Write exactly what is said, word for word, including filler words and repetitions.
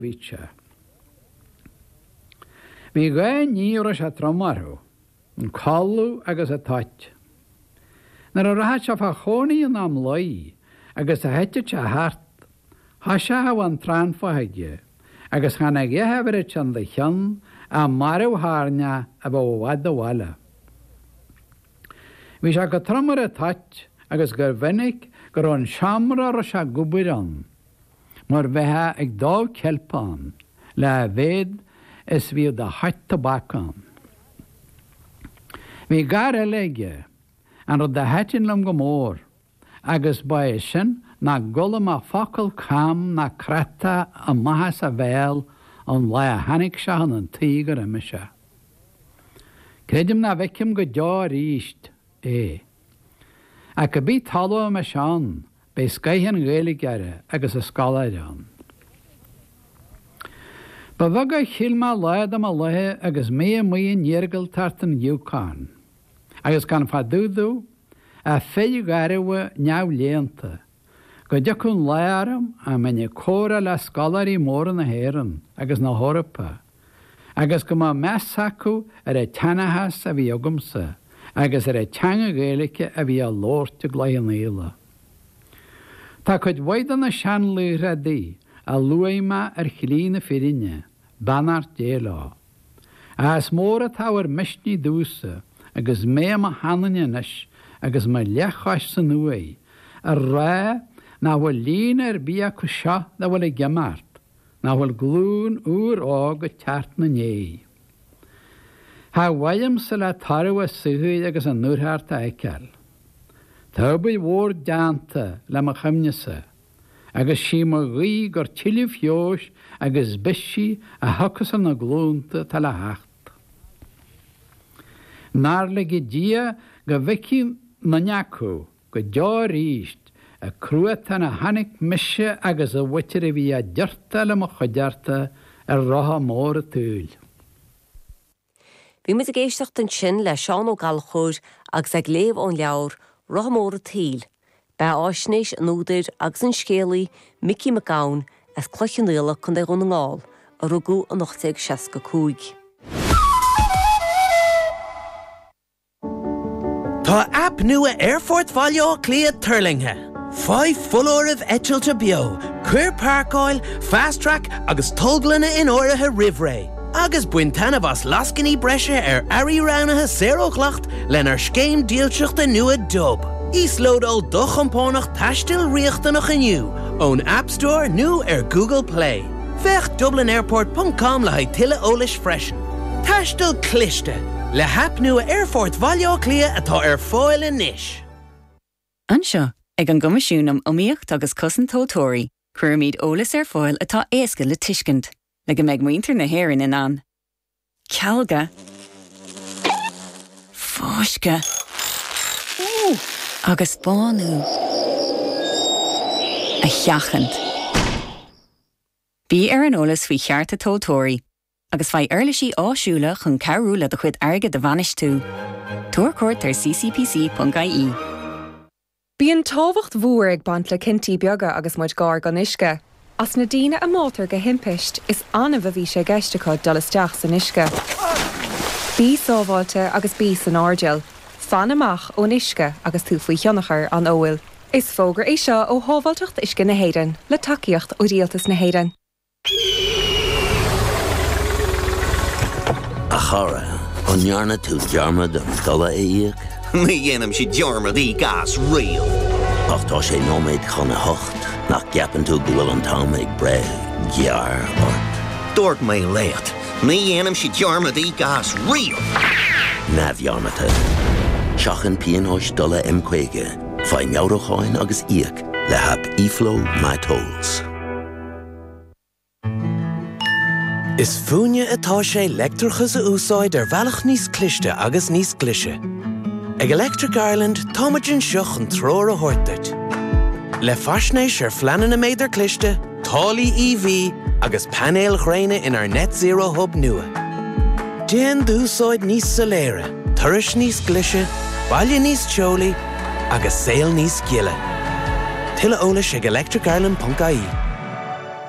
Víte. Bhí gá níra se tromarú, an callú agus a tait. Nar a rahat se fa chónaí an am loi, agus a hete se hart, ha se ha an trán fahaige, agus chana gehefere an de chan a marw harnia a bo wad a wala. Bhí se go tromar a tait, agus gur vinnig gur an siamra ra se gubiran, mar bheithe ag dá celpán, le a bhéad is bhí da hat tabacán. Bhí gar a leige, an rud da hetin lam go mór, agus ba sin na golam a focail cam na crata a mahas a bhéal an le a hanig se an an tígar a mise. Credim na bhecim go deá ríist, é. A go bí talú me seán, be scaihan géala gare agus a scalaidán. Ba bhaga chilma leid am a lethe agus mé mé niergal tartan Yukon. Agus gan fadúdú a féu garewa neau léanta. Go deacún léaram a menne córa le scalarí mór na héran agus na hórapa. Agus go má mesacu ar a tanahas a bhí agumsa, agus ar a teanga géalacha a bhí a lórte gléan éile. Tá chuid waid an na seanlú radí a luaima ar chilína firinne, banar déla. As mór a táhar misní dúsa, agus mé ma hananis, agus ma lechais san nuai, a rá na bhfuil lín ar bí a cusha na bhfuil a gemart, na bhfuil glún úr ág a teart na né. Tá bhaim sa le tarú a suhuid agus a núrthart a eiceal. Tá bhí mhór deanta le ma chamnesa, agus sí mar rí gur tiilih fios agus bisí a hacas an na glúnta tal a hacht. Nar le go dia go bhici na neacú go deá ríist a cruat an a hanig mise agus a witir a bhí a deirta le mo chudearta ar ratha mór a túil. Bhí mu a géisteach an sin le Seán Ó Gailchúir agus ag léamh ón leabhar ratha mór a tíl, ba áisnéis an úidir agus an scéalaí Mickey McGowan as clochan nuala chun é rún an ngáil a rugú an ochtaigh seasca cúig. Tá app nua Airfort Valio clia Turlinghe. Five full of etilta bio, queer park oil, fast track, agus tolglana in orathe rivray. Agus buintana vas lascini brescia ar ari ranaha zero clacht len ar skeim dielchucht a nua dub. Íslód al doch an pónach tastil riachtanach aniu, on App Store nu ar Google Play. Vech dublin airport dot com le haitile ólis freshen. Tastil cliste, le hap nua Airfort Valio clia atá ar fáil in nish. Anseo, ag an gomisiúnam omíocht agus cosan tótóirí, cuir míad ólas ar fáil atá éasca le tuiscint, le go meid muintir na héireann in an. Cealga. Fóisce. Agus bánú. A cheachant. Bí ar an ólas faoi chearta tótóirí, agus fai eirlisí áisiúla chun cearú le do chuid airge de bhanis tú. Tuair cuairt ar c c p c dot i e. Bí an tábhacht mhuair ag bant le cintí beaga agus muid gár gan isce. As na daoine a mátar go himpeist is anna bhí sé geisteáid dul isteach san isce. Bí sábháilte agus bí san ardgeal, fan amach ón isce agus tú faoi cheannachar an óil. Is fógur é seo ó hábháilteacht isce na héireann, le takeíocht ó rialtas na héireann. A chara, an nearna tú dearmad an dala éiag? Mi dhéanam si dearmad í gas rial. Ach tá sé nóméid chuna hocht, nach ceapan tú go bhfuil an tám ag bre, gear or... Dúirt mé léat, mi dhéanam si dearmad í gas rial. Na bhearmata. Seachan píonóis dala imcuige, fai meabhracháin agus íoc le hap E-Flow My Tolls. Is fúne atá sé leictreachas a úsáid ar bhealach níos cliste agus níos clise. Ag Electric Ireland táimeann seach an tróir a thuirteart. Le faisnéis ar fleanan na méidir cliste, tálaí E V agus panéal chréine in ar net zero hub nua. Déan dúsáid níos soléire, turais níos clise, baile níos teolaí agus saol níos giile. Tuile ólas ag electric ireland dot i e.